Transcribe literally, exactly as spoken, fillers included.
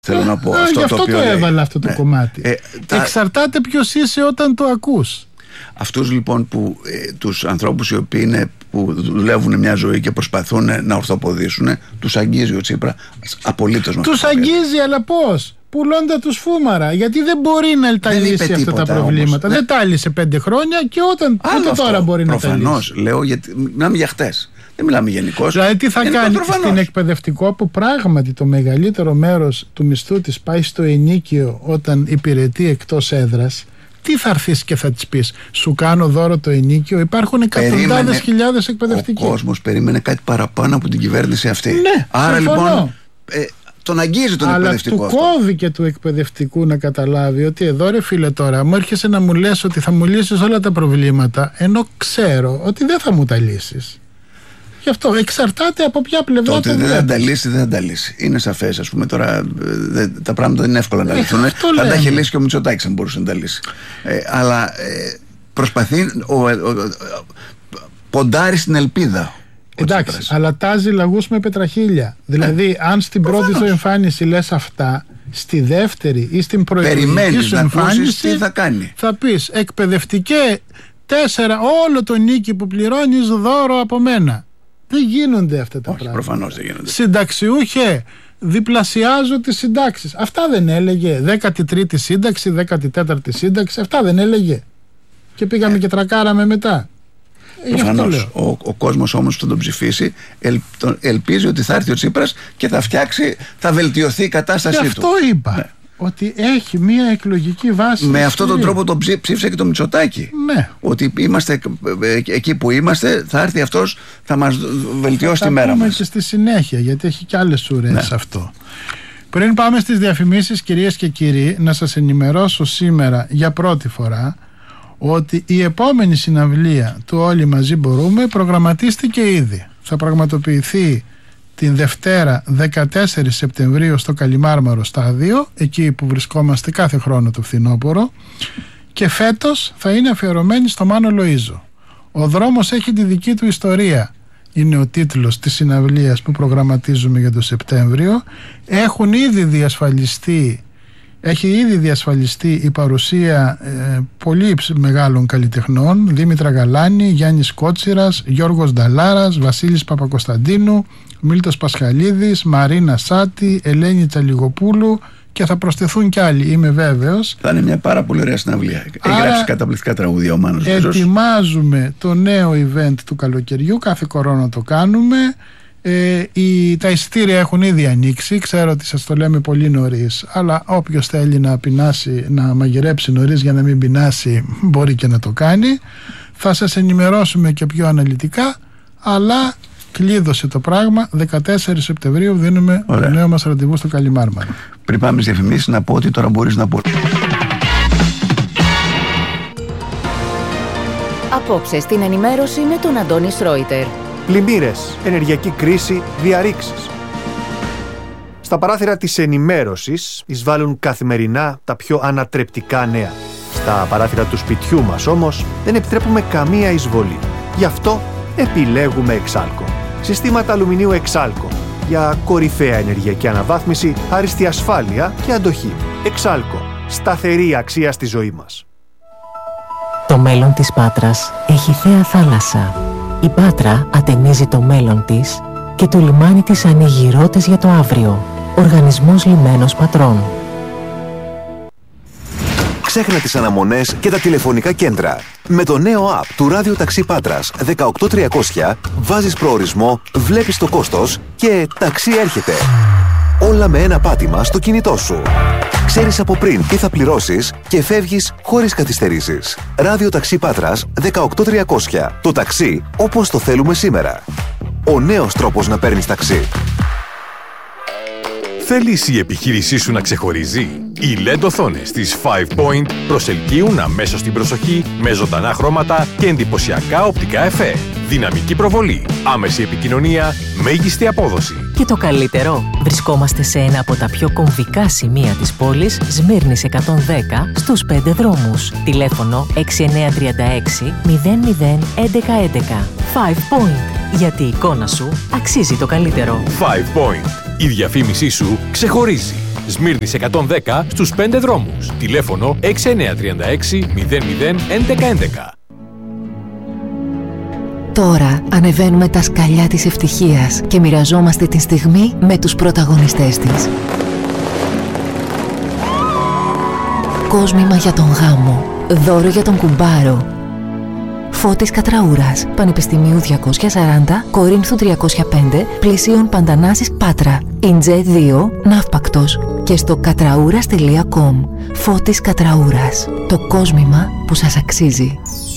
Θέλω να πω. Α, αυτό γι' αυτό το, οποίο το έβαλα λέει. αυτό το ναι. κομμάτι. Ε, τα... Εξαρτάται ποιος είσαι όταν το ακούς. Αυτούς λοιπόν που ε, τους ανθρώπους οι οποίοι είναι, που δουλεύουν μια ζωή και προσπαθούν να ορθοποδήσουν, τους αγγίζει ο Τσίπρα απολύτως. Τους αγγίζει, αλλά πώς? Πουλώντα τους φούμαρα. Γιατί δεν μπορεί να τα λύσει αυτά τα προβλήματα. Όμως. Δεν τα λύσε πέντε χρόνια και όταν ούτε τώρα μπορεί να τα λύσει. Προφανώς, λέω, γιατί μιλάμε για χτες. Δεν μιλάμε γενικώς. Δηλαδή τι θα γενικώς, κάνει προφανώς. Στην εκπαιδευτικό που πράγματι το μεγαλύτερο μέρος του μισθού της πάει στο ενίκιο όταν υπηρετεί εκτός έδρας. Τι θα έρθεις και θα της πεις? Σου κάνω δώρο το ενίκιο? Υπάρχουν εκατοντάδες χιλιάδες εκπαιδευτικοί. Ο κόσμος περίμενε κάτι παραπάνω από την κυβέρνηση αυτή. Ναι, άρα συμφωνώ. Λοιπόν ε, τον αγγίζει τον αλλά εκπαιδευτικό του αυτό. κόβει και του εκπαιδευτικού να καταλάβει ότι εδώ ρε φίλε τώρα μου έρχεσαι να μου λες ότι θα μου λύσεις όλα τα προβλήματα, ενώ ξέρω ότι δεν θα μου τα λύσεις. Γι' αυτό εξαρτάται από ποια πλευρά. Τότε δεν θα τα λύσει, δεν θα τα λύσει. Είναι σαφές, ας πούμε τώρα. Δε, τα πράγματα δεν είναι εύκολα να λυθούν. Θα τα είχε λύσει και ο Μητσοτάκης αν μπορούσε να τα λύσει. Ε, αλλά ε, προσπαθεί. Ο, ο, ο, ο, ποντάρει στην ελπίδα. Εντάξει, αλλά τάζει λαγούς με πετραχίλια. Δηλαδή, ε, αν στην πρώτη προφανώς. Σου εμφάνιση λες αυτά, στη δεύτερη ή στην προηγούμενη σου εμφάνιση τι θα κάνει. Θα πεις εκπαιδευτικέ τέσσερα, όλο το νίκη που πληρώνεις δώρο από μένα. Δεν γίνονται αυτά τα Όχι, πράγματα. Προφανώς δεν γίνονται. Συνταξιούχε, διπλασιάζω τις συντάξεις. Αυτά δεν έλεγε? δέκατη τρίτη σύνταξη, δέκατη τέταρτη σύνταξη. Αυτά δεν έλεγε? Και πήγαμε ε. και τρακάραμε μετά. Προφανώς. Ο, ο κόσμος όμως που θα τον ψηφίσει ελ, τον, ελπίζει ότι θα έρθει ο Τσίπρας και θα φτιάξει, θα βελτιωθεί η κατάστασή του. Και αυτό είπα. Ναι. Ότι έχει μια εκλογική βάση. Με αυτόν τον τρόπο τον ψήφισε και το Μητσοτάκη. Ναι. Ότι είμαστε εκεί που είμαστε, θα έρθει αυτός, θα μας βελτιώσει θα τη μέρα μας. Θα πούμε και στη συνέχεια, γιατί έχει και άλλες ουρές ναι. αυτό. Πριν πάμε στις διαφημίσεις, κυρίες και κύριοι, να σας ενημερώσω σήμερα για πρώτη φορά ότι η επόμενη συναυλία του Όλοι Μαζί Μπορούμε προγραμματίστηκε ήδη. Θα πραγματοποιηθεί την Δευτέρα δεκατέσσερις Σεπτεμβρίου στο Καλιμάρμαρο Στάδιο, εκεί που βρισκόμαστε κάθε χρόνο το φθινόπωρο, και φέτος θα είναι αφιερωμένη στο Μάνο Λοΐζο. Ο δρόμος έχει τη δική του ιστορία, είναι ο τίτλος της συναυλίας που προγραμματίζουμε για το Σεπτέμβριο. Έχουν ήδη διασφαλιστεί Έχει ήδη διασφαλιστεί η παρουσία ε, πολύ μεγάλων καλλιτεχνών: Δήμητρα Γαλάνη, Γιάννης Κότσιρας, Γιώργος Νταλάρας, Βασίλης Παπακοσταντίνου, Μίλτος Πασχαλίδης, Μαρίνα Σάτη, Ελένη Τσαλιγοπούλου, και θα προσθεθούν κι άλλοι, είμαι βέβαιος. Θα είναι μια πάρα πολύ ωραία συναυλία. Έχει γράψει καταπληκτικά τραγούδια ο Μάνος. Ετοιμάζουμε το νέο event του καλοκαιριού, κάθε χρόνο το κάνουμε. Ε, οι, τα εισιτήρια έχουν ήδη ανοίξει. Ξέρω ότι σας το λέμε πολύ νωρίς, αλλά όποιος θέλει να πεινάσει, να μαγειρέψει νωρίς για να μην πεινάσει, μπορεί και να το κάνει. Θα σας ενημερώσουμε και πιο αναλυτικά, αλλά κλείδωσε το πράγμα. Δεκατέσσερις Σεπτεμβρίου δίνουμε Ωραία. το νέο μας ραντεβού στο Καλιμάρμαρο. Πριν πάμε στις διαφημίσεις, να πω ότι τώρα μπορείς να πω. Απόψε στην ενημέρωση με τον Αντώνη Σρόιτερ. Πλημμύρες, ενεργειακή κρίση, διαρρήξεις. Στα παράθυρα της ενημέρωσης εισβάλλουν καθημερινά τα πιο ανατρεπτικά νέα. Στα παράθυρα του σπιτιού μας όμως δεν επιτρέπουμε καμία εισβολή. Γι' αυτό επιλέγουμε Εξάλκο. Συστήματα αλουμινίου Εξάλκο για κορυφαία ενεργειακή αναβάθμιση, άριστη ασφάλεια και αντοχή. Εξάλκο. Σταθερή αξία στη ζωή μας. Το μέλλον της Πάτρας έχει θέα θάλασσα. Η Πάτρα ατενίζει το μέλλον της και το λιμάνι της ανοίγει ρότες για το αύριο. Οργανισμός Λιμένος Πατρών. Ξέχνα τις αναμονές και τα τηλεφωνικά κέντρα. Με το νέο app του Ράδιο Ταξί Πάτρας δεκαοκτώ τριακόσια βάζεις προορισμό, βλέπεις το κόστος και ταξί έρχεται. Όλα με ένα πάτημα στο κινητό σου. Ξέρεις από πριν τι θα πληρώσεις και φεύγεις χωρίς καθυστερήσεις. Ράδιο Ταξί Πάτρας δεκαοκτώ τριακόσια. Το ταξί όπως το θέλουμε σήμερα. Ο νέος τρόπος να παίρνεις ταξί. Θέλεις η επιχείρησή σου να ξεχωρίζει? Οι ελ ι ντι οθόνες της Five Point προσελκύουν αμέσως την προσοχή με ζωντανά χρώματα και εντυπωσιακά οπτικά εφέ. Δυναμική προβολή, άμεση επικοινωνία, μέγιστη απόδοση. Και το καλύτερο, βρισκόμαστε σε ένα από τα πιο κομβικά σημεία της πόλης, Σμύρνης εκατόν δέκα, στους πέντε δρόμους. Τηλέφωνο έξι εννιά τρία έξι μηδέν μηδέν έντεκα έντεκα. Five Point. Γιατί η εικόνα σου αξίζει το καλύτερο. Five Point. Η διαφήμισή σου ξεχωρίζει. Σμύρνης εκατόν δέκα στους πέντε δρόμους. Τηλέφωνο έξι εννιά τρία έξι μηδέν μηδέν έντεκα έντεκα. Τώρα ανεβαίνουμε τα σκαλιά της ευτυχίας και μοιραζόμαστε τη στιγμή με τους πρωταγωνιστές της. Κόσμημα για τον γάμο. Δώρο για τον κουμπάρο. Φώτης Κατραούρας, Πανεπιστημίου διακόσια σαράντα, Κορίνθου τριακόσια πέντε, Πλησίων Παντανάσης Πάτρα. Ιντζέ δύο, Ναύπακτος. Και στο κατραούρας τελεία κομ. Φώτης Κατραούρας. Το κόσμημα που σας αξίζει.